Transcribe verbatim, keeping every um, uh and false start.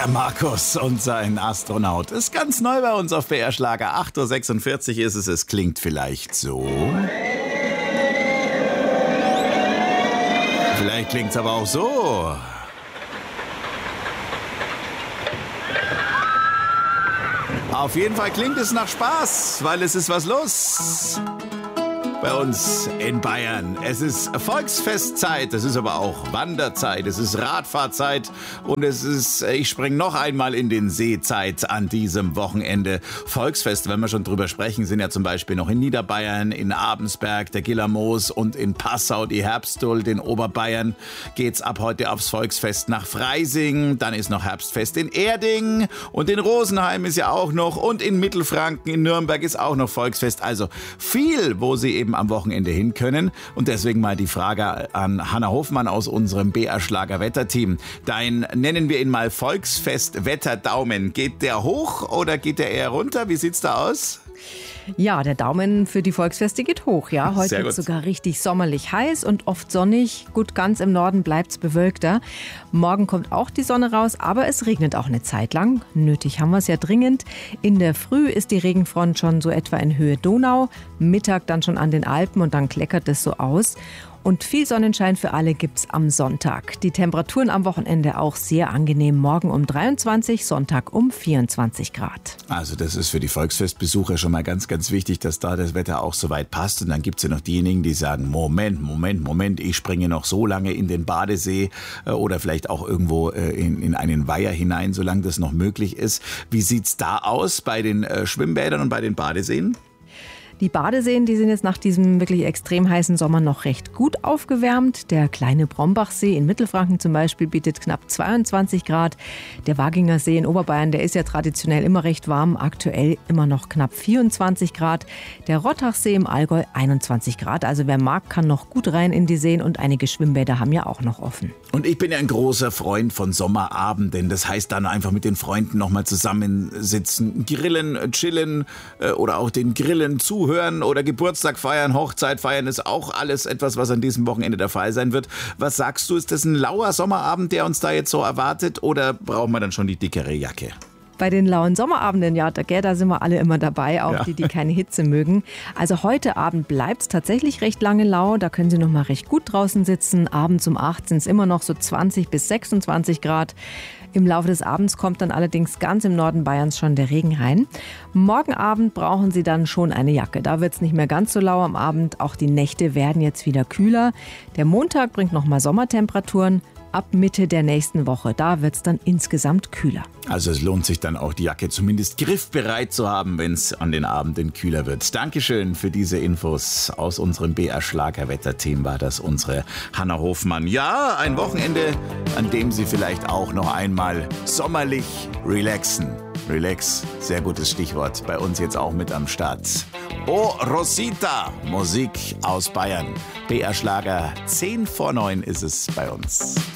Der Markus und sein Astronaut ist ganz neu bei uns auf B R Schlager. acht Uhr sechsundvierzig ist es. Es klingt vielleicht so. Vielleicht klingt es aber auch so. Auf jeden Fall klingt es nach Spaß, weil es ist was los bei uns in Bayern. Es ist Volksfestzeit, es ist aber auch Wanderzeit, es ist Radfahrzeit und es ist, ich springe noch einmal in den Seezeit an diesem Wochenende. Volksfest, wenn wir schon drüber sprechen, sind ja zum Beispiel noch in Niederbayern, in Abensberg, der Gillermoos und in Passau die Herbstduld. In Oberbayern geht's ab heute aufs Volksfest nach Freising, dann ist noch Herbstfest in Erding und in Rosenheim ist ja auch noch und in Mittelfranken, in Nürnberg ist auch noch Volksfest. Also viel, wo Sie eben am Wochenende hin können. Und deswegen mal die Frage an Hanna Hofmann aus unserem B R Schlager Wetterteam. Dein, nennen wir ihn mal Volksfest Wetterdaumen. Geht der hoch oder geht der eher runter? Wie sieht's da aus? Ja, der Daumen für die Volksfeste geht hoch. Ja, heute wird es sogar richtig sommerlich heiß und oft sonnig. Gut, ganz im Norden bleibt es bewölkter. Morgen kommt auch die Sonne raus, aber es regnet auch eine Zeit lang. Nötig haben wir es ja dringend. In der Früh ist die Regenfront schon so etwa in Höhe Donau. Mittag dann schon an den Alpen und dann kleckert es so aus. Und viel Sonnenschein für alle gibt's am Sonntag. Die Temperaturen am Wochenende auch sehr angenehm. Morgen um dreiundzwanzig, Sonntag um vierundzwanzig Grad. Also das ist für die Volksfestbesucher schon mal ganz, ganz wichtig, dass da das Wetter auch so weit passt. Und dann gibt's ja noch diejenigen, die sagen, Moment, Moment, Moment, ich springe noch so lange in den Badesee äh, oder vielleicht auch irgendwo äh, in, in einen Weiher hinein, solange das noch möglich ist. Wie sieht's da aus bei den äh, Schwimmbädern und bei den Badeseen? Die Badeseen, die sind jetzt nach diesem wirklich extrem heißen Sommer noch recht gut aufgewärmt. Der kleine Brombachsee in Mittelfranken zum Beispiel bietet knapp zweiundzwanzig Grad. Der Waginger See in Oberbayern, der ist ja traditionell immer recht warm, aktuell immer noch knapp vierundzwanzig Grad. Der Rottachsee im Allgäu einundzwanzig Grad. Also wer mag, kann noch gut rein in die Seen und einige Schwimmbäder haben ja auch noch offen. Und ich bin ja ein großer Freund von Sommerabenden. Das heißt dann einfach mit den Freunden nochmal zusammensitzen, grillen, chillen äh, oder auch den Grillen zuhören oder Geburtstag feiern, Hochzeit feiern, ist auch alles etwas, was an diesem Wochenende der Fall sein wird. Was sagst du, ist das ein lauer Sommerabend, der uns da jetzt so erwartet oder brauchen wir dann schon die dickere Jacke? Bei den lauen Sommerabenden, ja, da, da sind wir alle immer dabei, auch ja. die, die keine Hitze mögen. Also heute Abend bleibt es tatsächlich recht lange lau. Da können Sie noch mal recht gut draußen sitzen. Abends um acht sind es immer noch so zwanzig bis sechsundzwanzig Grad. Im Laufe des Abends kommt dann allerdings ganz im Norden Bayerns schon der Regen rein. Morgen Abend brauchen Sie dann schon eine Jacke. Da wird es nicht mehr ganz so lau am Abend. Auch die Nächte werden jetzt wieder kühler. Der Montag bringt noch mal Sommertemperaturen. Ab Mitte der nächsten Woche, da wird es dann insgesamt kühler. Also es lohnt sich dann auch, die Jacke zumindest griffbereit zu haben, wenn es an den Abenden kühler wird. Dankeschön für diese Infos aus unserem B R Schlager Wetterteam. War das unsere Hanna Hofmann. Ja, ein Wochenende, an dem Sie vielleicht auch noch einmal sommerlich relaxen. Relax, sehr gutes Stichwort. Bei uns jetzt auch mit am Start. Oh Rosita, Musik aus Bayern. B R Schlager, zehn vor neun ist es bei uns.